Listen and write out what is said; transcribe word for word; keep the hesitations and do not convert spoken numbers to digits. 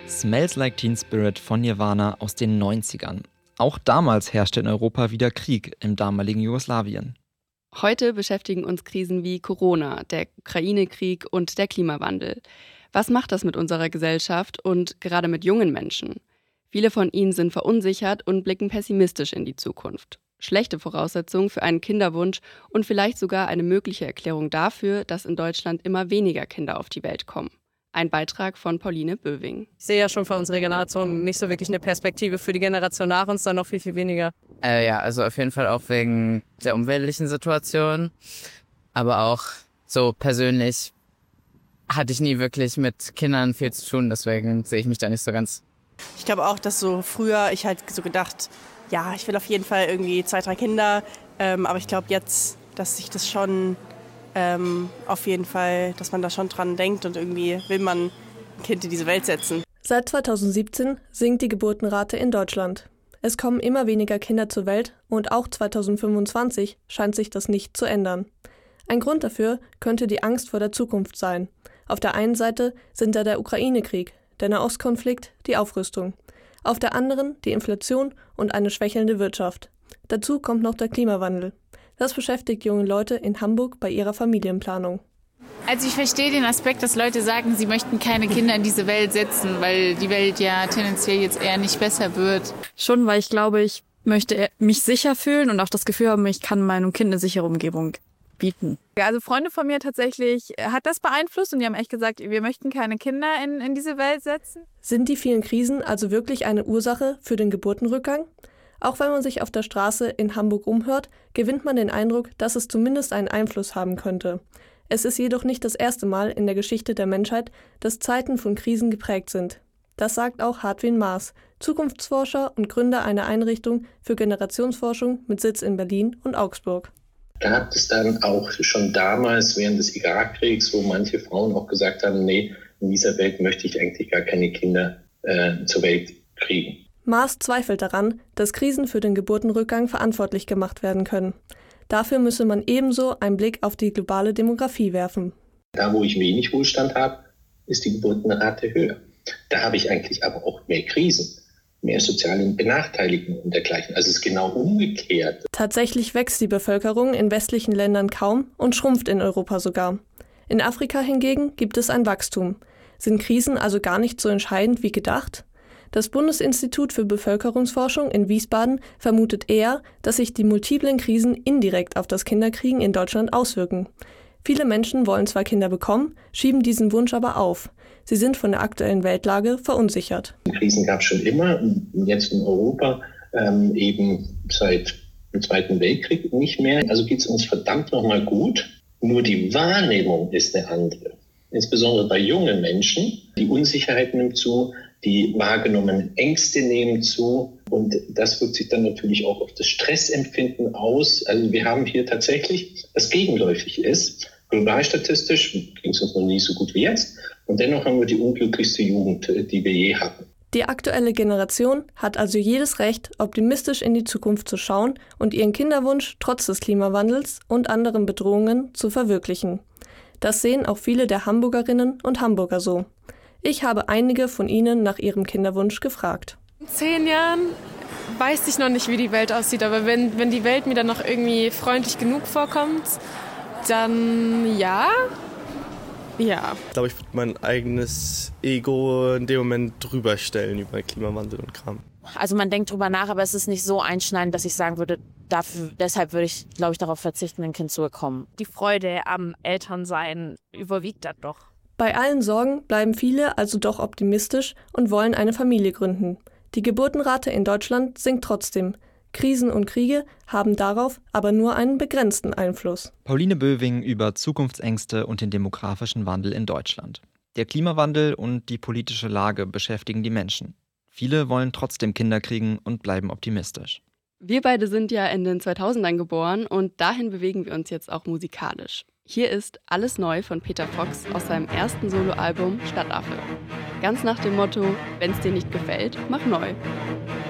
Smells Like Teen Spirit von Nirvana aus den neunzigern. Auch damals herrschte in Europa wieder Krieg im damaligen Jugoslawien. Heute beschäftigen uns Krisen wie Corona, der Ukraine-Krieg und der Klimawandel. Was macht das mit unserer Gesellschaft und gerade mit jungen Menschen? Viele von ihnen sind verunsichert und blicken pessimistisch in die Zukunft. Schlechte Voraussetzungen für einen Kinderwunsch und vielleicht sogar eine mögliche Erklärung dafür, dass in Deutschland immer weniger Kinder auf die Welt kommen. Ein Beitrag von Pauline Böwing. Ich sehe ja schon für unsere Generation nicht so wirklich eine Perspektive, für die Generation nach uns dann noch viel, viel weniger. Äh, ja, also auf jeden Fall auch wegen der umweltlichen Situation. Aber auch so persönlich hatte ich nie wirklich mit Kindern viel zu tun, deswegen sehe ich mich da nicht so ganz. Ich glaube auch, dass so früher ich halt so gedacht, ja, ich will auf jeden Fall irgendwie zwei, drei Kinder. Ähm, aber ich glaube jetzt, dass sich das schon ähm, auf jeden Fall, dass man da schon dran denkt und irgendwie will man ein Kind in diese Welt setzen. Seit zweitausendsiebzehn sinkt die Geburtenrate in Deutschland. Es kommen immer weniger Kinder zur Welt und auch zweitausendfünfundzwanzig scheint sich das nicht zu ändern. Ein Grund dafür könnte die Angst vor der Zukunft sein. Auf der einen Seite sind da der Ukraine-Krieg, der Nahostkonflikt, die Aufrüstung. Auf der anderen die Inflation und eine schwächelnde Wirtschaft. Dazu kommt noch der Klimawandel. Das beschäftigt junge Leute in Hamburg bei ihrer Familienplanung. Also ich verstehe den Aspekt, dass Leute sagen, sie möchten keine Kinder in diese Welt setzen, weil die Welt ja tendenziell jetzt eher nicht besser wird. Schon, weil ich glaube, ich möchte mich sicher fühlen und auch das Gefühl haben, ich kann meinem Kind eine sichere Umgebung bieten. Ja, also Freunde von mir tatsächlich hat das beeinflusst und die haben echt gesagt, wir möchten keine Kinder in, in diese Welt setzen. Sind die vielen Krisen also wirklich eine Ursache für den Geburtenrückgang? Auch wenn man sich auf der Straße in Hamburg umhört, gewinnt man den Eindruck, dass es zumindest einen Einfluss haben könnte. Es ist jedoch nicht das erste Mal in der Geschichte der Menschheit, dass Zeiten von Krisen geprägt sind. Das sagt auch Hartwin Maas, Zukunftsforscher und Gründer einer Einrichtung für Generationsforschung mit Sitz in Berlin und Augsburg. Gab es dann auch schon damals während des Irakkriegs, wo manche Frauen auch gesagt haben, nee, in dieser Welt möchte ich eigentlich gar keine Kinder äh, zur Welt kriegen. Maas zweifelt daran, dass Krisen für den Geburtenrückgang verantwortlich gemacht werden können. Dafür müsse man ebenso einen Blick auf die globale Demografie werfen. Da, wo ich wenig Wohlstand habe, ist die Geburtenrate höher. Da habe ich eigentlich aber auch mehr Krisen, mehr soziale Benachteiligung und dergleichen. Also es ist genau umgekehrt. Tatsächlich wächst die Bevölkerung in westlichen Ländern kaum und schrumpft in Europa sogar. In Afrika hingegen gibt es ein Wachstum. Sind Krisen also gar nicht so entscheidend wie gedacht? Das Bundesinstitut für Bevölkerungsforschung in Wiesbaden vermutet eher, dass sich die multiplen Krisen indirekt auf das Kinderkriegen in Deutschland auswirken. Viele Menschen wollen zwar Kinder bekommen, schieben diesen Wunsch aber auf. Sie sind von der aktuellen Weltlage verunsichert. Krisen gab es schon immer, jetzt in Europa ähm, eben seit dem Zweiten Weltkrieg nicht mehr. Also geht es uns verdammt nochmal gut. Nur die Wahrnehmung ist eine andere. Insbesondere bei jungen Menschen. Die Unsicherheit nimmt zu, die wahrgenommenen Ängste nehmen zu. Und das wirkt sich dann natürlich auch auf das Stressempfinden aus. Also wir haben hier tatsächlich, was gegenläufig ist, global statistisch ging es uns noch nie so gut wie jetzt. Und dennoch haben wir die unglücklichste Jugend, die wir je hatten. Die aktuelle Generation hat also jedes Recht, optimistisch in die Zukunft zu schauen und ihren Kinderwunsch trotz des Klimawandels und anderen Bedrohungen zu verwirklichen. Das sehen auch viele der Hamburgerinnen und Hamburger so. Ich habe einige von ihnen nach ihrem Kinderwunsch gefragt. In zehn Jahren weiß ich noch nicht, wie die Welt aussieht, aber wenn, wenn die Welt mir dann noch irgendwie freundlich genug vorkommt, dann ja. Ja. Ich glaube, ich würde mein eigenes Ego in dem Moment drüber stellen über Klimawandel und Kram. Also man denkt drüber nach, aber es ist nicht so einschneidend, dass ich sagen würde, dafür, deshalb würde ich, glaube ich, darauf verzichten, ein Kind zu bekommen. Die Freude am Elternsein überwiegt dann doch. Bei allen Sorgen bleiben viele also doch optimistisch und wollen eine Familie gründen. Die Geburtenrate in Deutschland sinkt trotzdem. Krisen und Kriege haben darauf aber nur einen begrenzten Einfluss. Pauline Böwing über Zukunftsängste und den demografischen Wandel in Deutschland. Der Klimawandel und die politische Lage beschäftigen die Menschen. Viele wollen trotzdem Kinder kriegen und bleiben optimistisch. Wir beide sind ja in den zweitausendern geboren und dahin bewegen wir uns jetzt auch musikalisch. Hier ist Alles neu von Peter Fox aus seinem ersten Soloalbum Stadtaffe. Ganz nach dem Motto, wenn's dir nicht gefällt, mach neu.